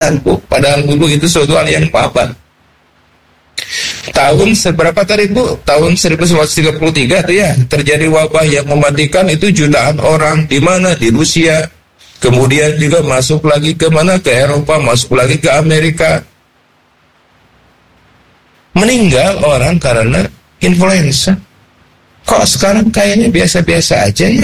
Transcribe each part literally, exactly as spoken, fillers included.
Padahal dulu itu suatu hal yang apa? Tahun seberapa tadi Bu? Tahun seribu sembilan ratus tiga puluh tiga tuh ya, terjadi wabah yang mematikan itu jutaan orang. Di mana? Di Rusia. Kemudian juga masuk lagi ke mana? Ke Eropa, masuk lagi ke Amerika. Meninggal orang karena influenza. Kok sekarang kayaknya biasa-biasa aja ya?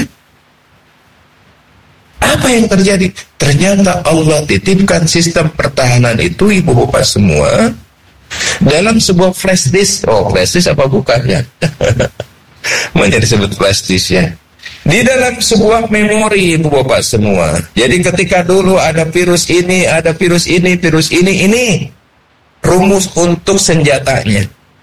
Apa yang terjadi? Ternyata Allah titipkan sistem pertahanan itu, ibu bapak semua, dalam sebuah flash disk. Oh, flash disk apa bukan ya? Mana disebut flash disk ya? Di dalam sebuah memori, ibu bapak semua. Jadi ketika dulu ada virus ini, ada virus ini, virus ini, ini rumus untuk senjatanya.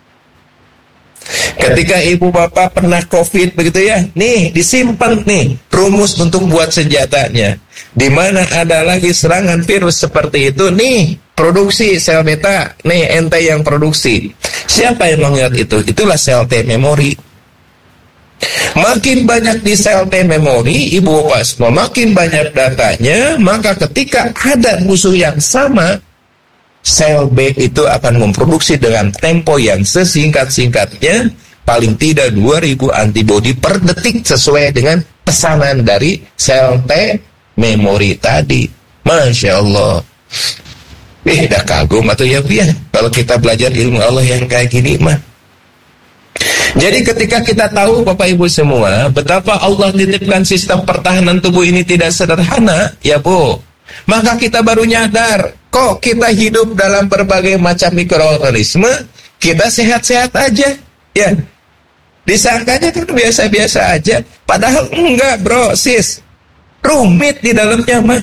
Ketika ibu bapak pernah COVID begitu ya, nih disimpan nih rumus untuk buat senjatanya. Di mana ada lagi serangan virus seperti itu, nih produksi sel beta, nih ente yang produksi. Siapa yang mengingat itu? Itulah sel T memori. Makin banyak di sel T memori, ibu bapak semua, makin banyak datanya, maka ketika ada musuh yang sama, sel B itu akan memproduksi dengan tempo yang sesingkat-singkatnya, paling tidak dua ribu antibodi per detik sesuai dengan pesanan dari sel T memori tadi. Masya Allah. Eh, dah kagum atau ya, ya kalau kita belajar ilmu Allah yang kayak gini mah. Jadi ketika kita tahu Bapak Ibu semua betapa Allah titipkan sistem pertahanan tubuh ini tidak sederhana, ya Bu, maka kita baru nyadar, kok kita hidup dalam berbagai macam mikroorganisme, kita sehat-sehat aja, ya. Disangkanya kan biasa-biasa aja, padahal enggak bro, sis, rumit di dalamnya mah.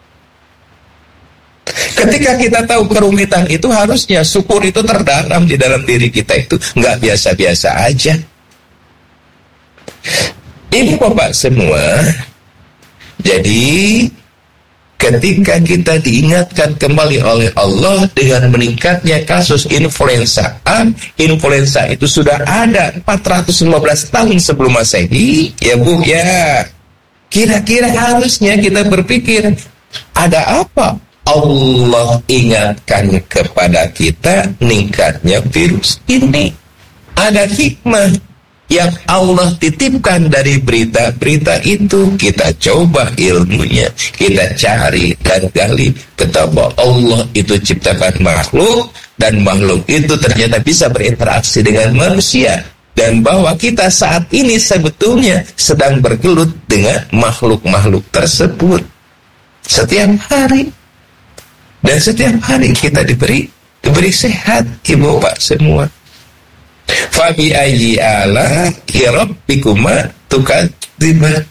Ketika kita tahu kerumitan itu, harusnya syukur itu terdalam di dalam diri kita itu, enggak biasa-biasa aja. Ibu bapak semua, jadi ketika kita diingatkan kembali oleh Allah dengan meningkatnya kasus influenza A, influenza itu sudah ada empat ratus lima belas tahun sebelum Masehi, ya Bu, ya. Kira-kira harusnya kita berpikir, ada apa? Allah ingatkan kepada kita meningkatnya virus ini. Ada hikmah yang Allah titipkan dari berita-berita itu. Kita coba ilmunya, kita cari dan gali betapa Allah itu ciptakan makhluk, dan makhluk itu ternyata bisa berinteraksi dengan manusia, dan bahwa kita saat ini sebetulnya sedang bergelut dengan makhluk-makhluk tersebut setiap hari. Dan setiap hari kita diberi diberi sehat, ibu bapak semua. Fabi ayyi ala rabbikuma tukadziban.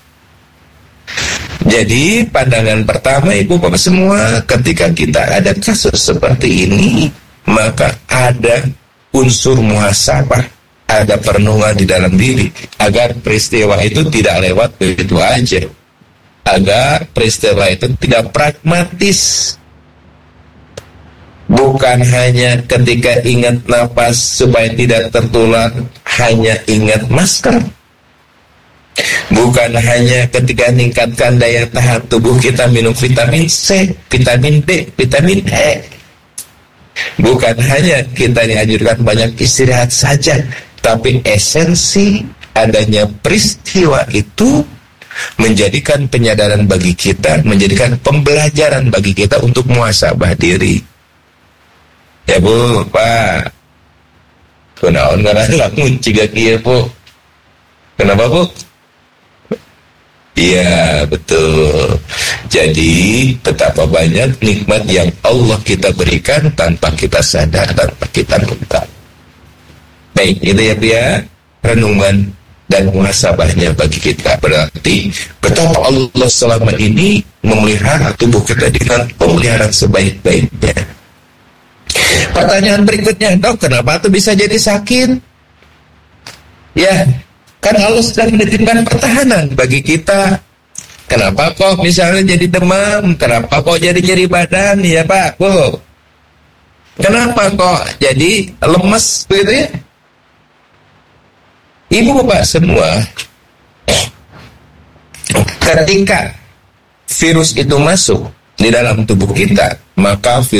Jadi pandangan pertama ibu bapak semua, ketika kita ada kasus seperti ini, maka ada unsur muhasabah, ada perenungan di dalam diri agar peristiwa itu tidak lewat begitu aja, agar peristiwa itu tidak pragmatis. Bukan hanya ketika ingat napas supaya tidak tertular, hanya ingat masker. Bukan hanya ketika meningkatkan daya tahan tubuh kita minum vitamin C, vitamin D, vitamin E. Bukan hanya kita dianjurkan banyak istirahat saja, tapi esensi adanya peristiwa itu menjadikan penyadaran bagi kita, menjadikan pembelajaran bagi kita untuk muhasabah diri. Ya Bu, Pak, kunaon ngaran lamun ciga kieu Bu? Kenapa Bu? Iya, betul. Jadi betapa banyak nikmat yang Allah kita berikan tanpa kita sadar, tanpa kita minta. Baik, itu ya Bu ya, renungan dan muhasabahnya bagi kita. Berarti betapa Allah selama ini memelihara tubuh kita dengan pemeliharaan sebaik-baiknya. Pertanyaan berikutnya, dok, kenapa tuh bisa jadi sakit? Ya, kan Allah sedang menitipkan pertahanan bagi kita. Kenapa kok misalnya jadi demam? Kenapa kok jadi nyeri badan? Ya Pak, Bu. Kenapa kok jadi lemes begitu ya? Ibu bapak semua, ketika virus itu masuk, di dalam tubuh kita, maka